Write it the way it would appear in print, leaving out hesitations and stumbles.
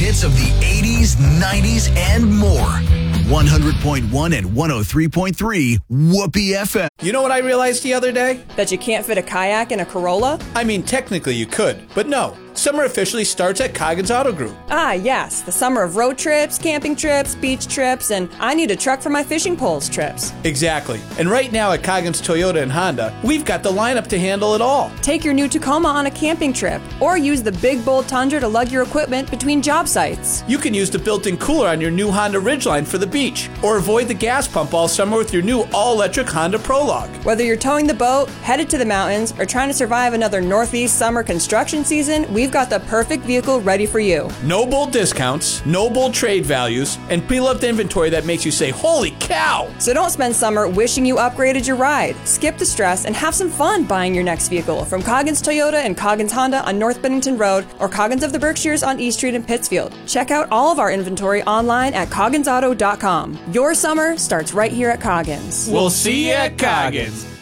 hits of the 80s, 90s, and more. 100.1 and 103.3 Whoopee FM. You know what I realized the other day? That you can't fit a kayak in a Corolla? I mean, technically you could, but no. Summer officially starts at Coggins Auto Group. Ah, yes. The summer of road trips, camping trips, beach trips, and I need a truck for my fishing poles trips. Exactly. And right now at Coggins Toyota and Honda, we've got the lineup to handle it all. Take your new Tacoma on a camping trip, or use the big, bold Tundra to lug your equipment between job sites. You can use the built-in cooler on your new Honda Ridgeline for the beach, or avoid the gas pump all summer with your new all-electric Honda Prologue. Whether you're towing the boat, headed to the mountains, or trying to survive another Northeast summer construction season, we've got the perfect vehicle ready for you. No bold discounts, no bold trade values, and pre-loved inventory that makes you say, holy cow! So don't spend summer wishing you upgraded your ride. Skip the stress and have some fun buying your next vehicle from Coggins Toyota and Coggins Honda on North Bennington Road or Coggins of the Berkshires on East Street in Pittsfield. Check out all of our inventory online at cogginsauto.com. Your summer starts right here at Coggins. We'll see you at Coggins.